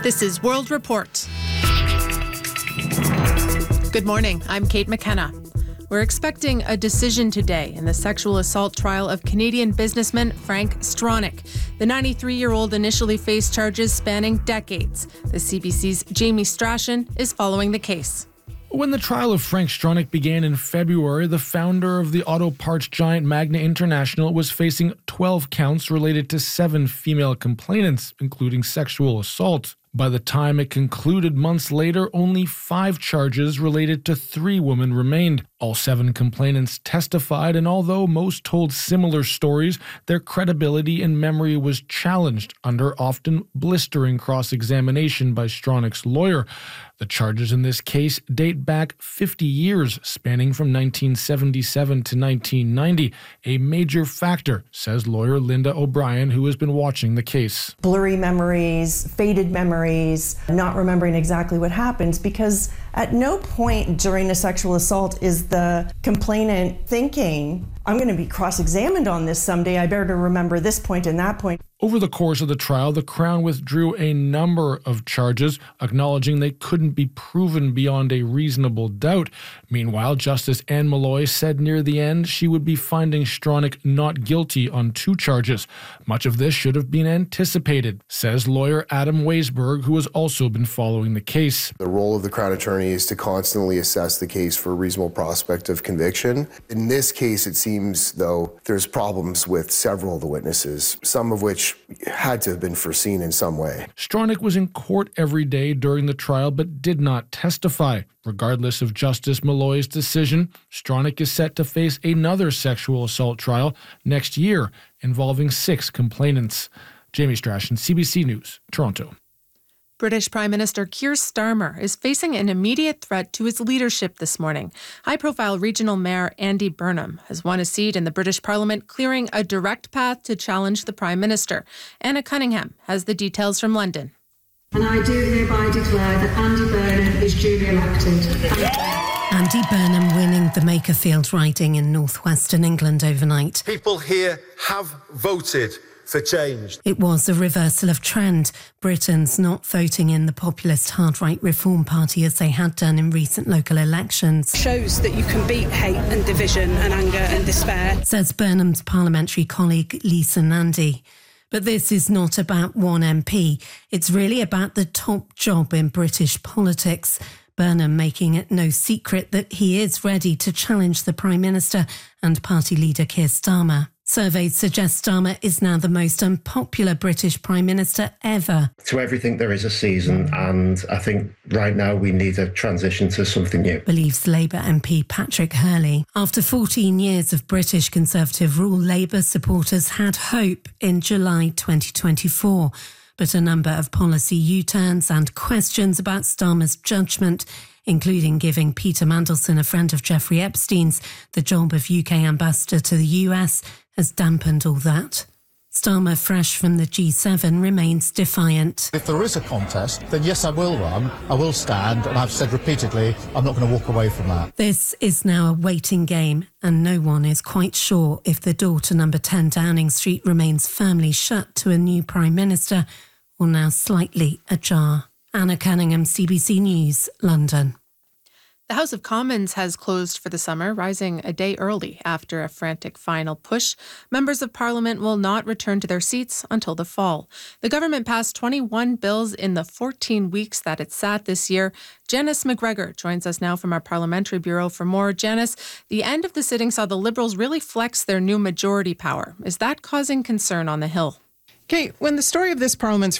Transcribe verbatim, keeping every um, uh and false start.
This is World Report. Good morning. I'm Kate McKenna. We're expecting a decision today in the sexual assault trial of Canadian businessman Frank Stronach. The ninety-three-year-old initially faced charges spanning decades. The C B C's Jamie Strachan is following the case. When the trial of Frank Stronach began in February, the founder of the auto parts giant Magna International was facing twelve counts related to seven female complainants, including sexual assault. By the time it concluded months later, only five charges related to three women remained. All seven complainants testified, and although most told similar stories, their credibility and memory was challenged under often blistering cross-examination by Stronach's lawyer. The charges in this case date back fifty years, spanning from nineteen seventy-seven to nineteen ninety, a major factor, says lawyer Linda O'Brien, who has been watching the case. Blurry memories, faded memories, not remembering exactly what happens, because at no point during a sexual assault is the complainant thinking, I'm going to be cross-examined on this someday, I better remember this point and that point. Over the course of the trial, the Crown withdrew a number of charges, acknowledging they couldn't be proven beyond a reasonable doubt. Meanwhile, Justice Anne Malloy said near the end she would be finding Stronach not guilty on two charges. Much of this should have been anticipated, says lawyer Adam Weisberg, who has also been following the case. The role of the Crown Attorney is to constantly assess the case for a reasonable prospect of conviction. In this case, it seems, though, there's problems with several of the witnesses, some of which had to have been foreseen in some way. Stronach was in court every day during the trial but did not testify. Regardless of Justice Malloy's decision, Stronach is set to face another sexual assault trial next year involving six complainants. Jamie Strachan, C B C News, Toronto. British Prime Minister Keir Starmer is facing an immediate threat to his leadership this morning. High-profile regional mayor Andy Burnham has won a seat in the British Parliament, clearing a direct path to challenge the Prime Minister. Anna Cunningham has the details from London. And I do hereby declare that Andy Burnham is duly elected. Andy Burnham winning the Makerfield riding in northwestern England overnight. People here have voted for change. It was a reversal of trend. Britons not voting in the populist hard-right Reform Party as they had done in recent local elections. Shows that you can beat hate and division and anger and despair, says Burnham's parliamentary colleague Lisa Nandy. But this is not about one M P. It's really about the top job in British politics. Burnham making it no secret that he is ready to challenge the Prime Minister and party leader Keir Starmer. Surveys suggest Starmer is now the most unpopular British Prime Minister ever. To everything there is a season, and I think right now we need a transition to something new, believes Labour M P Patrick Hurley. After fourteen years of British Conservative rule, Labour supporters had hope in July twenty twenty-four. But a number of policy U-turns and questions about Starmer's judgment, including giving Peter Mandelson, a friend of Jeffrey Epstein's, the job of U K ambassador to the U S, has dampened all that. Starmer, fresh from the G seven, remains defiant. If there is a contest, then yes, I will run, I will stand, and I've said repeatedly, I'm not going to walk away from that. This is now a waiting game, and no one is quite sure if the door to number ten Downing Street remains firmly shut to a new Prime Minister, or now slightly ajar. Anna Cunningham, C B C News, London. The House of Commons has closed for the summer, rising a day early after a frantic final push. Members of Parliament will not return to their seats until the fall. The government passed twenty-one bills in the fourteen weeks that it sat this year. Janice McGregor joins us now from our Parliamentary Bureau for more. Janice, the end of the sitting saw the Liberals really flex their new majority power. Is that causing concern on the Hill? Kate, when the story of this Parliament's